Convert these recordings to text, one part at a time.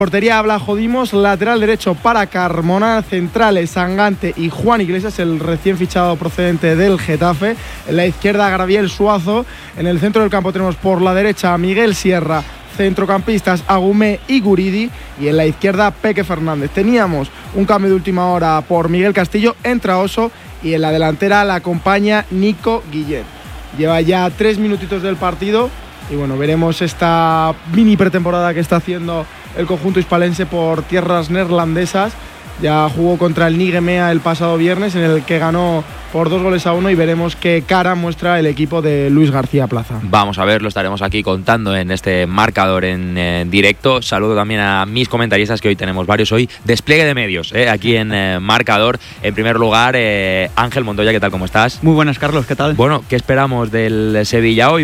Portería habla Jodimos, lateral derecho para Carmona, centrales Sangante y Juan Iglesias, el recién fichado procedente del Getafe. En la izquierda Gabriel Suazo, en el centro del campo tenemos por la derecha a Miguel Sierra, centrocampistas Agumé y Guridi, y en la izquierda Peque Fernández. Teníamos un cambio de última hora por Miguel Castillo, entra Oso, y en la delantera la acompaña Nico Guillén. Lleva ya 3 minutitos del partido y bueno, veremos esta mini pretemporada que está haciendo el conjunto hispalense por tierras neerlandesas. Ya jugó contra el Nigemea el pasado viernes, en el que ganó por 2-1, y veremos qué cara muestra el equipo de Luis García Plaza. Vamos a ver, lo estaremos aquí contando en este marcador en directo. Saludo también a mis comentaristas, que hoy tenemos varios. Hoy despliegue de medios aquí en marcador. En primer lugar, Ángel Montoya, ¿qué tal? ¿Cómo estás? Muy buenas, Carlos, ¿qué tal? Bueno, ¿qué esperamos del Sevilla hoy?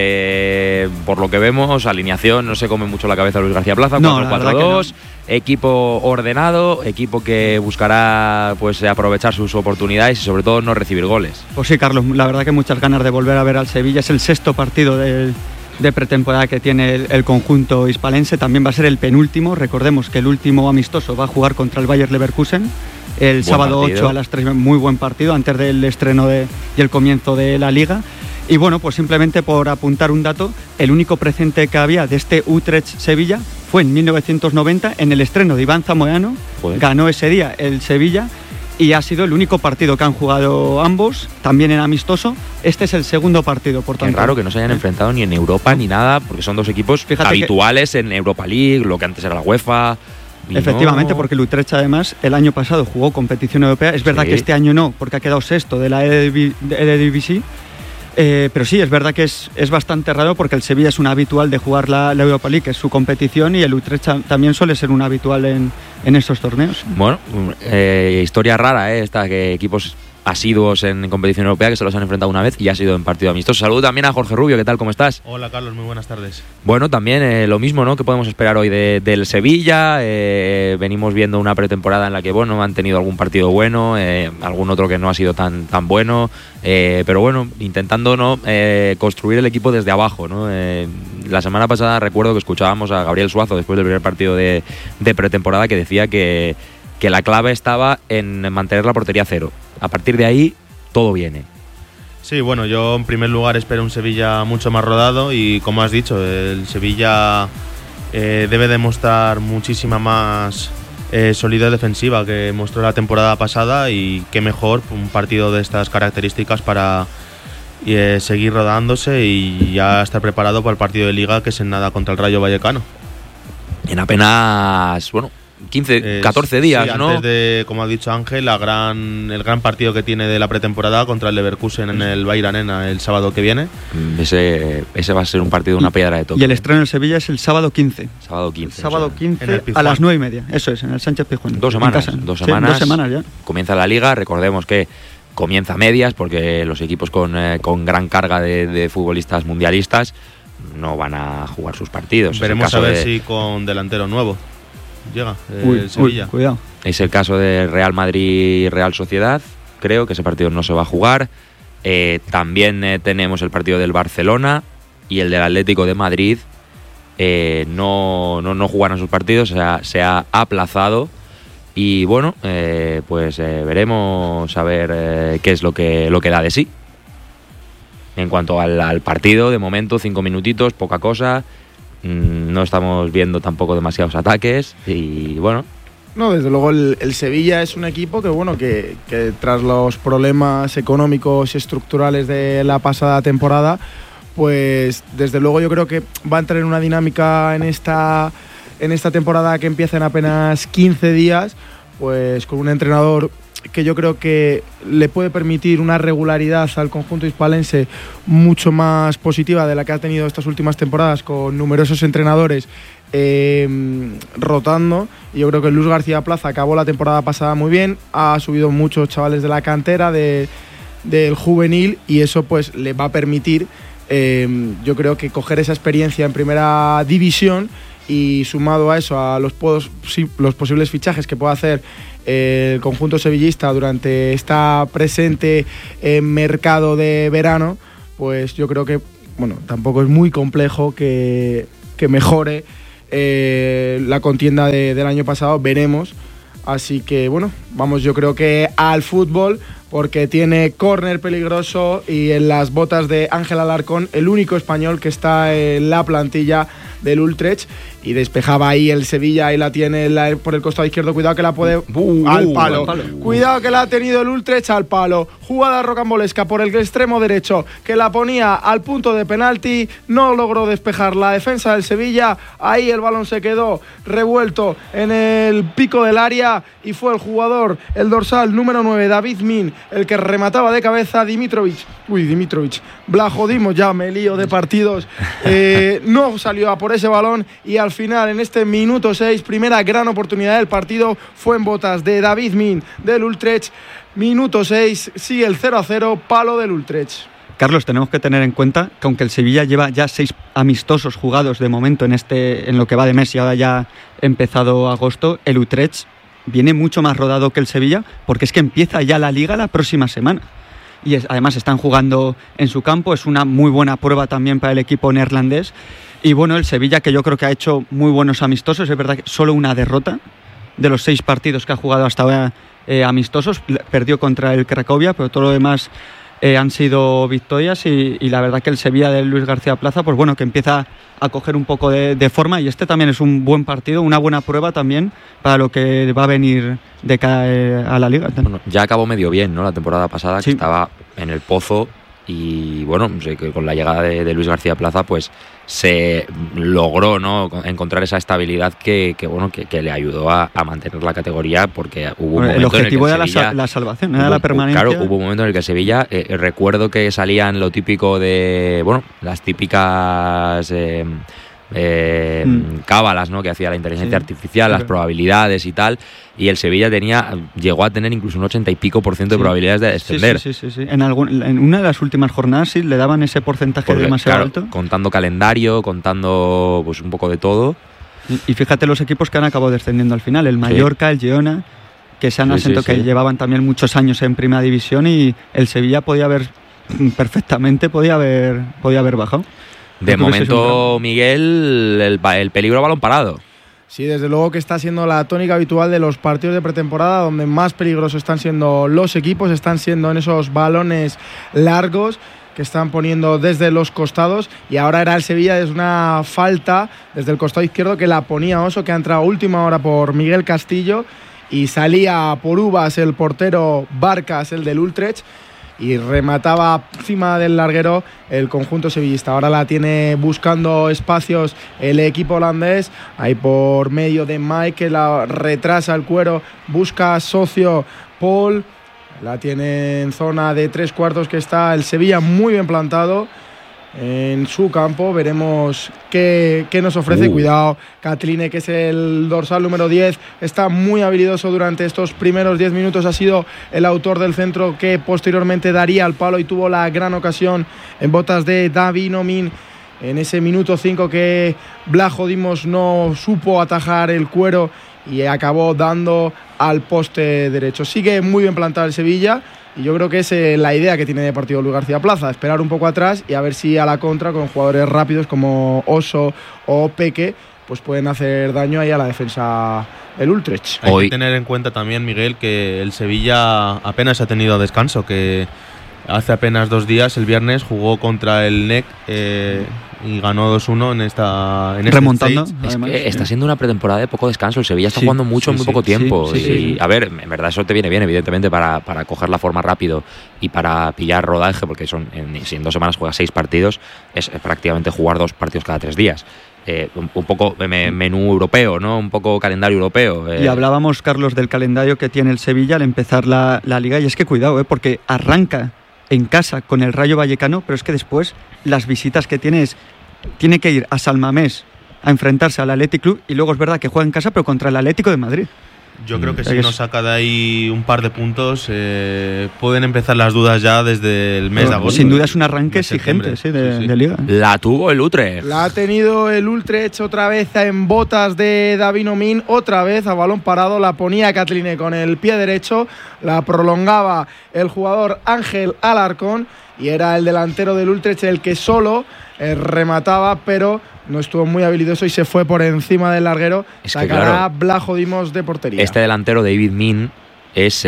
Porque por lo que vemos, alineación no se come mucho la cabeza Luis García Plaza. 4-4-2, equipo ordenado, equipo que buscará pues aprovechar sus oportunidades y sobre todo no recibir goles. Pues sí, Carlos, la verdad que muchas ganas de volver a ver al Sevilla. Es el 6º partido de pretemporada que tiene el conjunto hispalense. También va a ser el penúltimo. Recordemos que el último amistoso va a jugar contra el Bayer Leverkusen el sábado 8 a las 3. Muy buen partido, antes del estreno y el comienzo de la Liga. Y bueno, pues simplemente por apuntar un dato, el único presente que había de este Utrecht-Sevilla fue en 1990, en el estreno de Iván Zamorano. Ganó ese día el Sevilla y ha sido el único partido que han jugado ambos, también en amistoso. Este es el segundo partido, por tanto. Es raro que no se hayan enfrentado ni en Europa ni nada, porque son dos equipos habituales en Europa League, lo que antes era la UEFA. Efectivamente, porque el Utrecht además el año pasado jugó competición europea. Es verdad que este año no, porque ha quedado 6º de la Eredivisie. Pero sí, es verdad que es bastante raro, porque el Sevilla es un habitual de jugar la Europa League, que es su competición, y el Utrecht también suele ser un habitual en estos torneos. Bueno, historia rara esta, que equipos asiduos en competición europea que se los han enfrentado una vez y ha sido en partido amistoso. Saludo también a Jorge Rubio, ¿qué tal? ¿Cómo estás? Hola, Carlos, muy buenas tardes. Bueno, también lo mismo, ¿no? ¿Qué podemos esperar hoy del Sevilla? Venimos viendo una pretemporada en la que, bueno, han tenido algún partido bueno, algún otro que no ha sido tan bueno, pero bueno, intentando construir el equipo desde abajo, ¿no? La semana pasada recuerdo que escuchábamos a Gabriel Suazo después del primer partido de pretemporada, que decía que la clave estaba en mantener la portería cero. A partir de ahí, todo viene. Sí, bueno, yo en primer lugar espero un Sevilla mucho más rodado y, como has dicho, el Sevilla debe demostrar muchísima más solidez defensiva que mostró la temporada pasada, y qué mejor un partido de estas características para seguir rodándose y ya estar preparado para el partido de Liga, que es en nada, contra el Rayo Vallecano. En apenas, 14 días, sí, ¿no? Antes de, como ha dicho Ángel, el gran partido que tiene de la pretemporada contra el Leverkusen en el Bayer Arena el sábado que viene. Ese va a ser un partido de una piedra de toque. Y el estreno en Sevilla es el sábado 15. Sábado 15. Sábado 15 a las 9:30. Eso es, en el Sánchez Pizjuán. 2 semanas. 2 semanas. Sí, 2 semanas ya. Comienza la Liga. Recordemos que comienza a medias, porque los equipos con gran carga de futbolistas mundialistas no van a jugar sus partidos. Veremos a ver si con delantero nuevo llega el Sevilla. Cuidado. Es el caso de Real Madrid y Real Sociedad. Creo que ese partido no se va a jugar. También tenemos el partido del Barcelona y el del Atlético de Madrid. No jugaron sus partidos, o sea, se ha aplazado. Y bueno, pues veremos a ver qué es lo que da de sí. En cuanto al partido, de momento 5 minutitos, poca cosa. No estamos viendo tampoco demasiados ataques y bueno. No, desde luego el Sevilla es un equipo que tras los problemas económicos y estructurales de la pasada temporada, pues desde luego yo creo que va a entrar en una dinámica en esta temporada que empieza en apenas 15 días, pues con un entrenador que yo creo que le puede permitir una regularidad al conjunto hispalense mucho más positiva de la que ha tenido estas últimas temporadas, con numerosos entrenadores rotando. Y yo creo que Luis García Plaza acabó la temporada pasada muy bien, ha subido muchos chavales de la cantera, del juvenil, y eso pues le va a permitir, yo creo que coger esa experiencia en primera división, y sumado a eso a los posibles fichajes que pueda hacer el conjunto sevillista durante esta presente mercado de verano, pues yo creo que tampoco es muy complejo que mejore la contienda del año pasado, veremos. Así que bueno, vamos yo creo que al fútbol, porque tiene córner peligroso y en las botas de Ángel Alarcón, el único español que está en la plantilla del Utrecht, y despejaba ahí el Sevilla, ahí la tiene por el costado izquierdo, cuidado que la puede... al palo. Cuidado que la ha tenido el Utrecht al palo. Jugada rocambolesca por el extremo derecho, que la ponía al punto de penalti, no logró despejar la defensa del Sevilla, ahí el balón se quedó revuelto en el pico del área y fue el jugador, el dorsal número 9, David Min, el que remataba de cabeza. Dimitrovic, Blajodimos, ya me lío de partidos, no salió a por ese balón, y al final, en este minuto 6, primera gran oportunidad del partido, fue en botas de David Min del Utrecht. Minuto 6, sigue el 0-0, palo del Utrecht. Carlos, tenemos que tener en cuenta que aunque el Sevilla lleva ya 6 amistosos jugados de momento en lo que va de mes, y ahora ya ha empezado agosto, el Utrecht viene mucho más rodado que el Sevilla, porque es que empieza ya la Liga la próxima semana. Y además están jugando en su campo, es una muy buena prueba también para el equipo neerlandés. Y bueno, el Sevilla, que yo creo que ha hecho muy buenos amistosos, es verdad que solo una derrota de los 6 partidos que ha jugado hasta ahora amistosos, perdió contra el Cracovia, pero todo lo demás han sido victorias, y la verdad que el Sevilla de Luis García Plaza, pues bueno, que empieza a coger un poco de forma, y este también es un buen partido, una buena prueba también para lo que va a venir de cara a la Liga. Bueno, ya acabó medio bien, ¿no? La temporada pasada, sí, que estaba en el pozo, y bueno, que con la llegada de Luis García Plaza, pues se logró, ¿no?, encontrar esa estabilidad que le ayudó a mantener la categoría, porque hubo un momento el objetivo en el que era la salvación, era la permanencia. Claro, hubo un momento en el que Sevilla, recuerdo que salían lo típico de, bueno, las típicas cábalas, ¿no?, que hacía la inteligencia artificial, las probabilidades y tal, y el Sevilla llegó a tener incluso un 80 y pico % de probabilidades de descender. Sí. En una de las últimas jornadas sí le daban ese porcentaje demasiado alto. Contando calendario, contando pues un poco de todo. Y fíjate los equipos que han acabado descendiendo al final, el Mallorca, el Girona, que se han asentado, que llevaban también muchos años en Primera División, y el Sevilla podía haber bajado. De momento, Miguel, el peligro balón parado. Sí, desde luego que está siendo la tónica habitual de los partidos de pretemporada, donde más peligrosos están siendo los equipos, están siendo en esos balones largos que están poniendo desde los costados, y ahora era el Sevilla desde una falta desde el costado izquierdo que la ponía Oso, que ha entrado a última hora por Miguel Castillo, y salía por uvas el portero Barcas, el del Utrecht, y remataba encima del larguero el conjunto sevillista. Ahora la tiene buscando espacios el equipo holandés, ahí por medio de Mike, que la retrasa el cuero, busca socio Paul, la tiene en zona de 3/4, que está el Sevilla muy bien plantado en su campo. Veremos qué nos ofrece. Cuidado, Catline, que es el dorsal número 10, está muy habilidoso durante estos primeros 10 minutos, ha sido el autor del centro que posteriormente daría al palo, y tuvo la gran ocasión en botas de David Nomin en ese minuto 5 que Blajodimos no supo atajar el cuero y acabó dando al poste derecho. Sigue muy bien plantado el Sevilla, y yo creo que es la idea que tiene de partido Luis García Plaza, esperar un poco atrás y a ver si a la contra, con jugadores rápidos como Oso o Peque, pues pueden hacer daño ahí a la defensa del Utrecht. Hay que tener en cuenta también, Miguel, que el Sevilla apenas ha tenido descanso, que hace apenas 2 días, el viernes, jugó contra el NEC y ganó 2-1 en remontando. Es que está siendo una pretemporada de poco descanso. El Sevilla está jugando mucho en muy poco tiempo. A ver, en verdad eso te viene bien, evidentemente, para coger la forma rápido y para pillar rodaje, porque si en 2 semanas juegas 6 partidos, es prácticamente jugar 2 partidos cada 3 días. Un poco menú europeo, ¿no? Un poco calendario europeo. Y hablábamos, Carlos, del calendario que tiene el Sevilla al empezar la Liga, y es que cuidado, porque arranca en casa con el Rayo Vallecano, pero es que después las visitas que tiene que ir a San Mamés a enfrentarse al Athletic Club, y luego es verdad que juega en casa, pero contra el Atlético de Madrid. Yo creo que si nos saca de ahí un par de puntos, pueden empezar las dudas ya desde el mes de agosto. Sin duda es un arranque exigente de Liga. La tuvo el Utrecht. La ha tenido el Utrecht otra vez en botas de David Nomin, otra vez a balón parado, la ponía Catline con el pie derecho, la prolongaba el jugador Ángel Alarcón, y era el delantero del Utrecht el que solo remataba, pero no estuvo muy habilidoso y se fue por encima del larguero. Sacará claro, Blajo Dimos de portería. Este delantero, David Min, es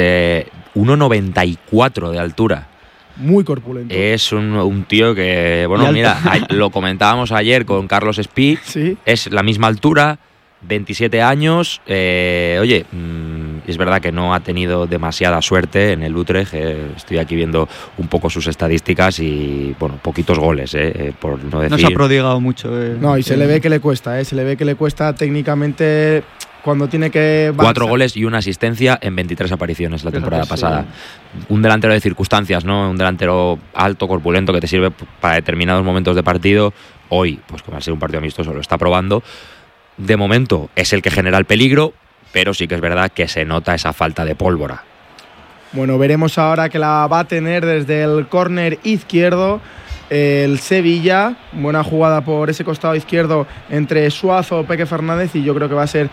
1,94 de altura. Muy corpulento. Es un tío que, bueno, mira, lo comentábamos ayer con Carlos Espí. Sí. Es la misma altura, 27 años. Oye, es verdad que no ha tenido demasiada suerte en el Utrecht. Estoy aquí viendo un poco sus estadísticas y, bueno, poquitos goles, por no decir. No se ha prodigado mucho. No, y se le ve que le cuesta, se le ve que le cuesta técnicamente cuando tiene que... 4 goles y una asistencia en 23 apariciones la temporada pasada. Un delantero de circunstancias, ¿no? Un delantero alto, corpulento, que te sirve para determinados momentos de partido. Hoy, pues como va a ser un partido amistoso, lo está probando. De momento es el que genera el peligro, pero sí que es verdad que se nota esa falta de pólvora. Bueno, veremos ahora que la va a tener desde el córner izquierdo el Sevilla. Buena jugada por ese costado izquierdo entre Suazo o Peque Fernández, y yo creo que va a ser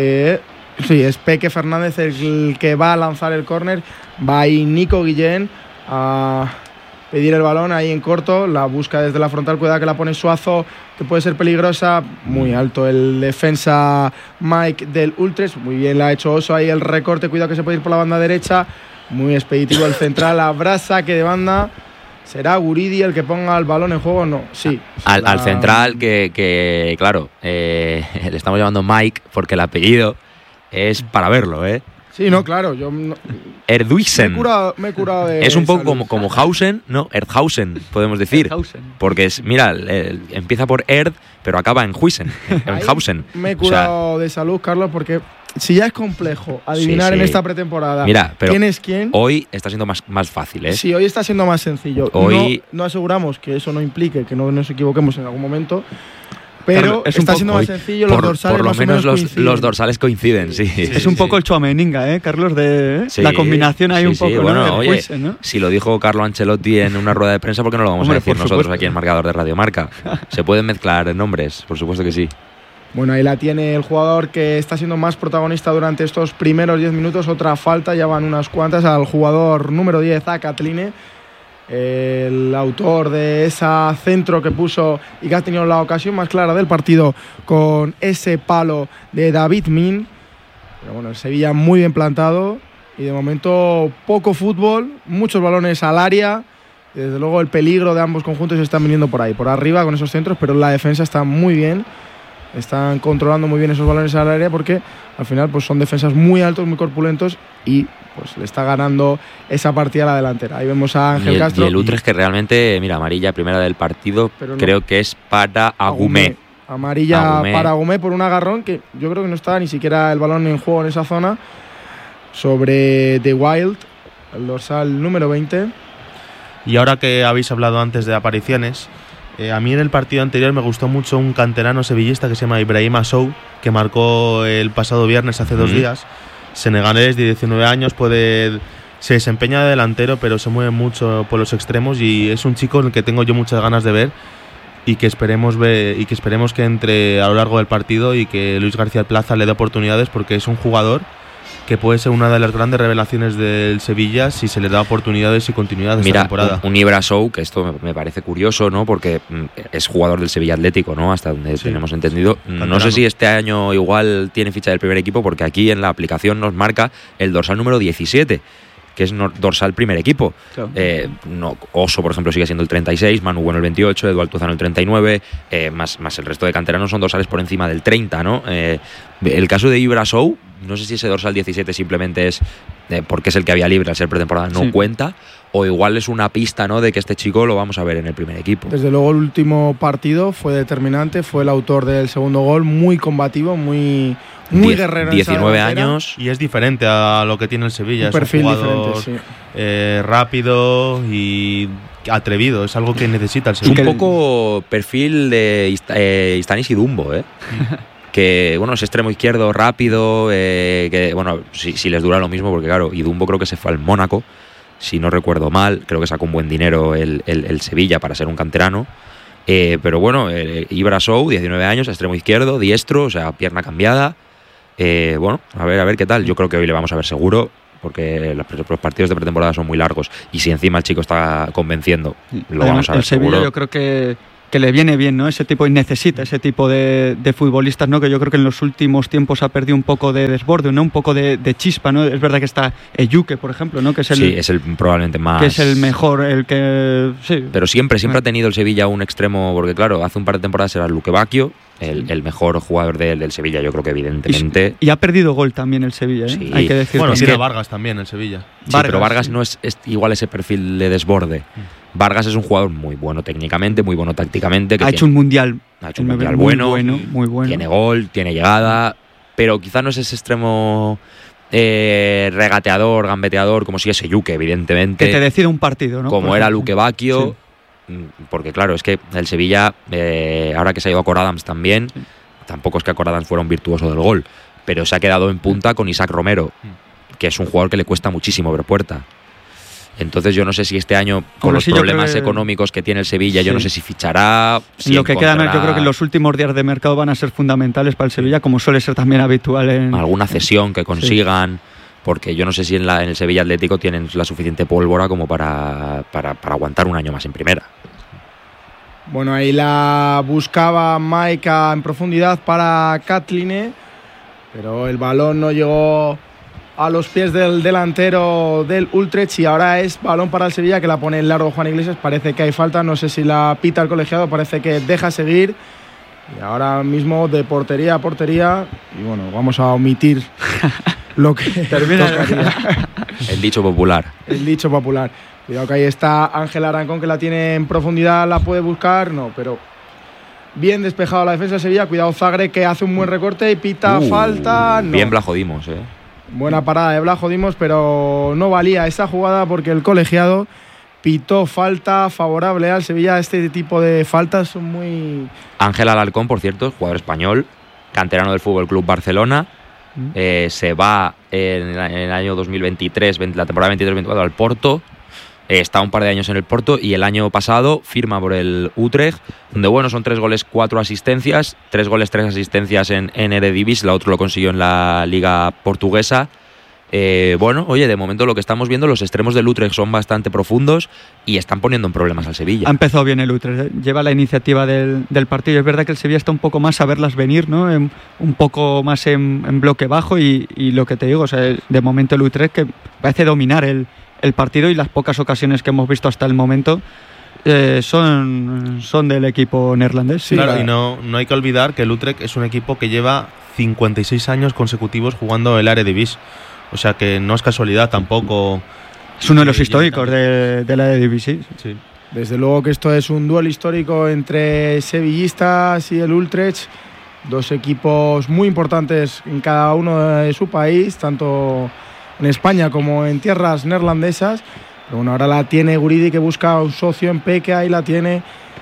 es Peque Fernández el que va a lanzar el córner. Va ahí Nico Guillén a pedir el balón ahí en corto, la busca desde la frontal, cuidado que la pone Suazo, que puede ser peligrosa. Muy alto el defensa Mike del Utrecht, muy bien la ha hecho Oso ahí el recorte, cuidado que se puede ir por la banda derecha, muy expeditivo el central, habrá saque de banda. ¿Será Guridi el que ponga el balón en juego o no? Sí. Al central que claro, le estamos llamando Mike porque el apellido es para verlo, Sí, no, claro. Yo Erdhuisen. Me he curado de... Es un poco como Hausen, ¿no? Erdhausen, podemos decir. Erdhausen. Porque es, mira, empieza por Erd, pero acaba en Huisen, en Hausen. Me he curado de salud, Carlos, porque si ya es complejo adivinar en esta pretemporada, mira, pero quién es quién. Hoy está siendo más fácil, Sí, hoy está siendo más sencillo. Hoy no aseguramos que eso no implique que no nos equivoquemos en algún momento, pero está siendo más sencillo. Los dorsales por lo más menos o menos los dorsales coinciden, sí. Es un poco el Chouameninga, Carlos, la combinación ahí un poco. Bueno, ¿no? Oye, Huisen, ¿no? Si lo dijo Carlo Ancelotti en una rueda de prensa, ¿por qué no lo vamos a decir nosotros aquí en Marcador de Radio Marca? Se pueden mezclar nombres, por supuesto que sí. Bueno, ahí la tiene el jugador que está siendo más protagonista durante estos primeros 10 minutos. Otra falta, ya van unas cuantas al jugador número 10, a Catline, el autor de esa centro que puso y que ha tenido la ocasión más clara del partido con ese palo de David Min. Pero bueno, el Sevilla muy bien plantado y de momento poco fútbol, muchos balones al área. Y desde luego el peligro de ambos conjuntos se están viniendo por ahí, por arriba con esos centros, pero la defensa está muy bien. Están controlando muy bien esos balones al área porque al final pues son defensas muy altos, muy corpulentos y pues le está ganando esa partida a la delantera. Ahí vemos a Ángel Castro. Y el Utrecht que realmente, mira, amarilla primera del partido, creo que es para Agumé. Amarilla para Agumé por un agarrón que yo creo que no estaba ni siquiera el balón en juego en esa zona sobre The Wild, el dorsal número 20. Y ahora que habéis hablado antes de apariciones, a mí en el partido anterior me gustó mucho un canterano sevillista que se llama Ibrahim Assou, que marcó el pasado viernes, hace 2 días. Senegalés de 19 años, se desempeña de delantero, pero se mueve mucho por los extremos y es un chico en el que tengo yo muchas ganas de ver y que esperemos que entre a lo largo del partido y que Luis García Plaza le dé oportunidades, porque es un jugador que puede ser una de las grandes revelaciones del Sevilla si se le da oportunidades y continuidad esta temporada. Un Ibra Sow, que esto me parece curioso, ¿no? Porque es jugador del Sevilla Atlético, ¿no? Hasta donde tenemos entendido. No sé si este año igual tiene ficha del primer equipo, porque aquí en la aplicación nos marca el dorsal número 17, que es dorsal primer equipo. Claro. Oso, por ejemplo, sigue siendo el 36, Manu Bueno el 28, Edu Altozano el 39, más el resto de canteranos son dorsales por encima del 30, ¿no? El caso de Ibra Sow, no sé si ese dorsal 17 simplemente es porque es el que había libre al ser pretemporada, no cuenta, o igual es una pista, ¿no?, de que este chico lo vamos a ver en el primer equipo. Desde luego el último partido fue determinante, fue el autor del segundo gol, muy combativo, muy guerrero. 19 años. Y es diferente a lo que tiene el Sevilla. Un perfil jugador diferente, rápido y atrevido, es algo que necesita el Sevilla. Un poco perfil de Stanis y Dumbo, que bueno, es extremo izquierdo, rápido, que bueno, si les dura lo mismo, porque claro, Idumbo creo que se fue al Mónaco, si no recuerdo mal, creo que sacó un buen dinero el Sevilla para ser un canterano, pero bueno, Ibra Sow, 19 años, extremo izquierdo, diestro, o sea, pierna cambiada, bueno, a ver qué tal. Yo creo que hoy le vamos a ver seguro, porque los partidos de pretemporada son muy largos y si encima el chico está convenciendo, lo vamos a ver el Sevilla seguro. Yo creo que que le viene bien, ¿no? Ese tipo, y necesita ese tipo de futbolistas, ¿no? Que yo creo que en los últimos tiempos ha perdido un poco de desborde, ¿no? Un poco de chispa, ¿no? Es verdad que está Ejuke, por ejemplo, ¿no? Que es el probablemente más... Que es el mejor, el que... Sí. Pero siempre ha tenido el Sevilla un extremo, porque claro, hace un par de temporadas era Luque Bacchio, el mejor jugador del Sevilla, yo creo que evidentemente... Y ha perdido gol también el Sevilla, ¿eh? Sí. Hay que decir. Bueno, tiene Vargas también el Sevilla. Sí, pero Vargas no es igual ese perfil de desborde. Vargas es un jugador muy bueno técnicamente, muy bueno tácticamente. Que ha hecho un mundial bueno, muy bueno. Tiene gol, tiene llegada, pero quizá no es ese extremo regateador, gambeteador, como si es Ejuke, evidentemente. Que te decide un partido, ¿no? Como era Luque Bacchio, porque claro, es que el Sevilla, ahora que se ha ido a Cor Adams también, tampoco es que a Cor Adams fuera un virtuoso del gol, pero se ha quedado en punta con Isaac Romero, que es un jugador que le cuesta muchísimo ver puerta. Entonces yo no sé si este año, con los problemas económicos que tiene el Sevilla, yo no sé si fichará. Si lo que quedan, yo creo que los últimos días de mercado van a ser fundamentales para el Sevilla, como suele ser también habitual en... Alguna cesión que consigan, porque yo no sé si en el Sevilla Atlético tienen la suficiente pólvora como para aguantar un año más en primera. Bueno, ahí la buscaba Maika en profundidad para Kathleen, pero el balón no llegó a los pies del delantero del Utrecht y ahora es balón para el Sevilla, que la pone en largo Juan Iglesias. Parece que hay falta, no sé si la pita el colegiado, parece que deja seguir. Y ahora mismo de portería a portería, y bueno, vamos a omitir lo que termina. El dicho popular. El dicho popular. Cuidado que ahí está Ángel Arancón, que la tiene en profundidad, la puede buscar, no, pero bien despejado la defensa de Sevilla. Cuidado Zagre, que hace un buen recorte y pita falta. No. Bien Blajodimos, Buena parada de Blajodimos, pero no valía esa jugada porque el colegiado pitó falta favorable al Sevilla. Este tipo de faltas son muy... Ángel Alarcón, por cierto, jugador español, canterano del Fútbol Club Barcelona. Se va en el año 2023, la temporada 23-24 al Porto. Está un par de años en el Porto y el año pasado firma por el Utrecht, donde bueno, son 3 goles, 4 asistencias, 3 goles, 3 asistencias en Eredivisie, la otra lo consiguió en la Liga Portuguesa. Bueno, oye, de momento lo que estamos viendo, los extremos del Utrecht son bastante profundos y están poniendo en problemas al Sevilla. Ha empezado bien el Utrecht, lleva la iniciativa del partido. Es verdad que el Sevilla está un poco más a verlas venir, ¿no? Un poco más en bloque bajo y lo que te digo, o sea, de momento el Utrecht que parece dominar el partido, y las pocas ocasiones que hemos visto hasta el momento son del equipo neerlandés. Sí. Claro, y no hay que olvidar que el Utrecht es un equipo que lleva 56 años consecutivos jugando el Eredivisie. O sea que no es casualidad tampoco. Es uno de los históricos de la Eredivisie. Sí. Desde luego que esto es un duelo histórico entre sevillistas y el Utrecht. Dos equipos muy importantes en cada uno de su país, tanto en España como en tierras neerlandesas. Pero bueno, ahora la tiene Guridi, que busca un socio en Peque, ahí la tiene.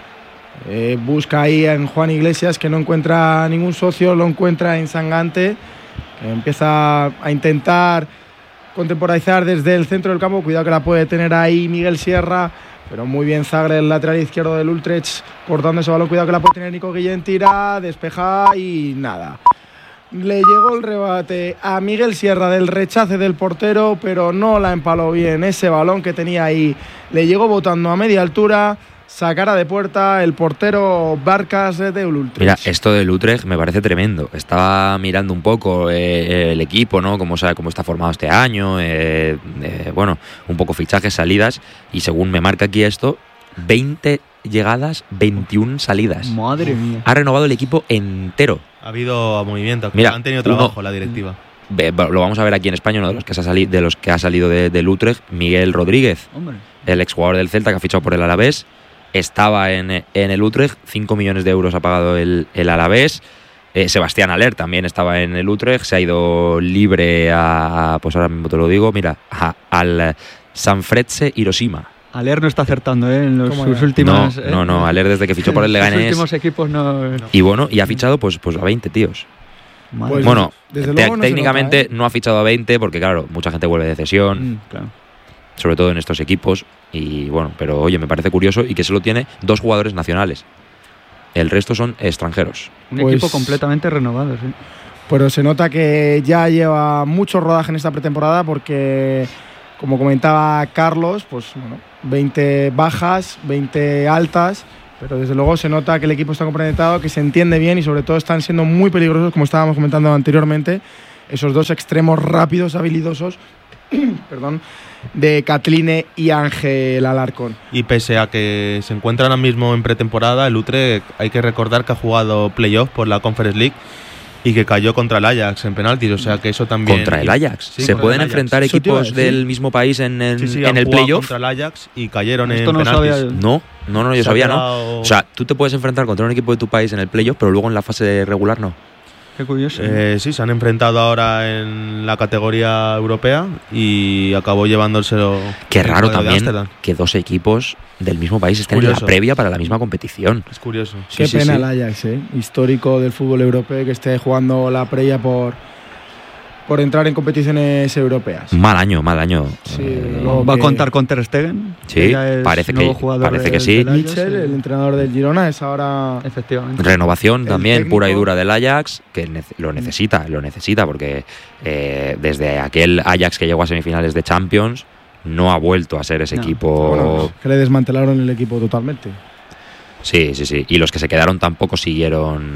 Busca ahí en Juan Iglesias, que no encuentra ningún socio, lo encuentra en Sangante, que empieza a intentar contemporizar desde el centro del campo. Cuidado que la puede tener ahí Miguel Sierra, pero muy bien Zagre, el lateral izquierdo del Utrecht, cortando ese balón. Cuidado que la puede tener Nico Guillén, tira, despeja y nada. Le llegó el rebate a Miguel Sierra del rechace del portero, pero no la empaló bien. Ese balón que tenía ahí le llegó botando a media altura, sacara de puerta el portero Barcas de Utrecht. Mira, esto del Utrecht me parece tremendo. Estaba mirando un poco el equipo, ¿no? Cómo está formado este año, bueno, un poco fichajes, salidas, y según me marca aquí esto, 20 llegadas, 21 salidas. Madre mía. Ha renovado el equipo entero. Ha habido movimiento, mira, han tenido trabajo la directiva. Lo vamos a ver aquí en España, uno de los que ha salido del Utrecht, Miguel Rodríguez, el exjugador del Celta que ha fichado por el Alavés. Estaba en el Utrecht, 5 millones de euros ha pagado el Alavés. Sebastián Haller también estaba en el Utrecht, se ha ido libre pues ahora mismo te lo digo, mira, al Sanfrecce Hiroshima. Haller no está acertando en sus últimas... No, Haller desde que fichó por el Leganés. Los últimos equipos no. Y bueno, y ha fichado pues a 20 tíos. Pues, bueno, no técnicamente nota, no ha fichado a 20 porque claro, mucha gente vuelve de cesión. Claro. Sobre todo en estos equipos. Y bueno, pero oye, me parece curioso y que solo tiene 2 jugadores nacionales. El resto son extranjeros. Un equipo completamente renovado, sí. Pero se nota que ya lleva mucho rodaje en esta pretemporada porque, como comentaba Carlos, pues bueno, 20 bajas, 20 altas Pero desde luego se nota que el equipo está complementado, que se entiende bien y sobre todo están siendo muy peligrosos, como estábamos comentando anteriormente, esos dos extremos rápidos, habilidosos, perdón, de Catline y Ángel Alarcón. Y pese a que se encuentra ahora mismo en pretemporada, el Utrecht hay que recordar que ha jugado playoff por la Conference League y que cayó contra el Ajax en penaltis, o sea que eso también... ¿Contra el Ajax? Sí, ¿Se pueden enfrentar equipos del mismo país en el playoff? Contra el Ajax y cayeron en no penaltis. sabía. No, yo sabía, ¿no? O sea, tú te puedes enfrentar contra un equipo de tu país en el playoff, pero luego en la fase regular no. Qué curioso. Sí, se han enfrentado ahora en la categoría europea y acabó llevándoselo. Qué raro también que dos equipos del mismo país estén en la previa para la misma competición. Es curioso. Qué pena el Ajax, histórico del fútbol europeo, que esté jugando la previa por entrar en competiciones europeas. Mal año. Sí, ¿Va a contar con Ter Stegen? Sí, parece que sí. Michel, el entrenador del Girona, es ahora... Efectivamente. Renovación también, técnico, pura y dura del Ajax, que lo necesita, porque desde aquel Ajax que llegó a semifinales de Champions no ha vuelto a ser ese equipo... Bueno, que le desmantelaron el equipo totalmente. Sí. Y los que se quedaron tampoco siguieron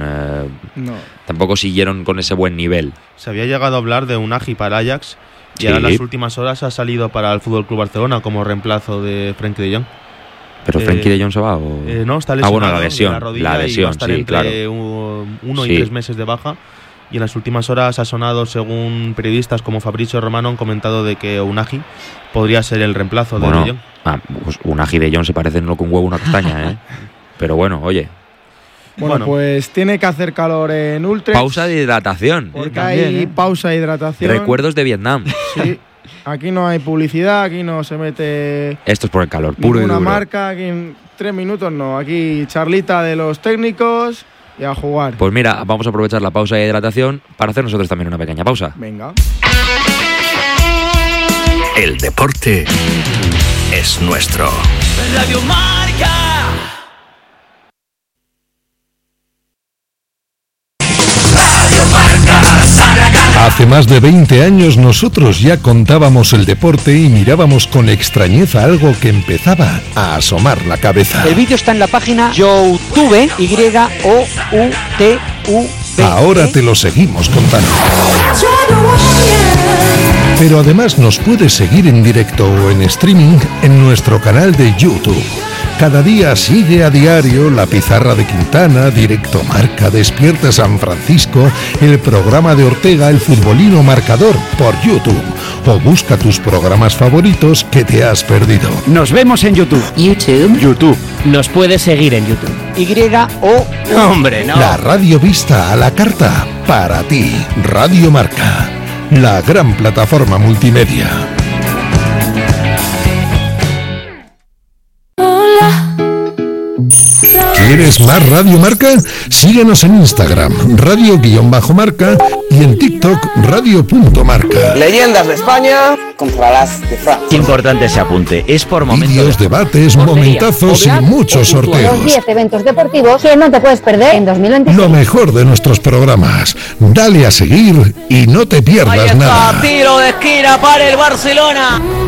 con ese buen nivel. Se había llegado a hablar de un Agi para el Ajax y ahora en las últimas horas ha salido para el FC Barcelona como reemplazo de Frenkie de Jong. ¿Pero Frenkie de Jong se va? O... no, está lesionado. Bueno, la lesión, y va a estar entre 1 y 3 meses de baja. Y en las últimas horas ha sonado, según periodistas como Fabrizio Romano, han comentado de que Unagi podría ser el reemplazo de De Jong. Pues Unagi de Jong se parece en lo que un huevo una castaña, ¿eh? Pero bueno, oye. Bueno, pues tiene que hacer calor en Utrecht. Pausa de hidratación. Porque hay pausa de hidratación. Recuerdos de Vietnam. Sí. Aquí no hay publicidad, aquí no se mete... Esto es por el calor, puro y duro. Una marca, aquí en 3 minutos no. Aquí charlita de los técnicos y a jugar. Pues mira, vamos a aprovechar la pausa de hidratación para hacer nosotros también una pequeña pausa. Venga. El deporte es nuestro. Radio Marca. Hace más de 20 años nosotros ya contábamos el deporte y mirábamos con extrañeza algo que empezaba a asomar la cabeza. El vídeo está en la página YouTube, YOUTUV. Ahora te lo seguimos contando. Pero además nos puedes seguir en directo o en streaming en nuestro canal de YouTube. Cada día sigue a diario La Pizarra de Quintana, Directo Marca, Despierta San Francisco, el programa de Ortega, El Futbolino Marcador, por YouTube. O busca tus programas favoritos que te has perdido. Nos vemos en YouTube. YouTube. Nos puedes seguir en YouTube. Hombre, no. La radio vista a la carta, para ti. Radio Marca, la gran plataforma multimedia. ¿Quieres más Radio Marca? Síguenos en Instagram, radio_marca, y en TikTok, radio.marca. Leyendas de España contra las de Francia. Qué importante ese apunte. Es por momentos. Vídeos, debates, momentazos y muchos sorteos. Los 10 eventos deportivos que no te puedes perder en 2026. Lo mejor de nuestros programas. Dale a seguir y no te pierdas nada. Tiro de esquina para el Barcelona.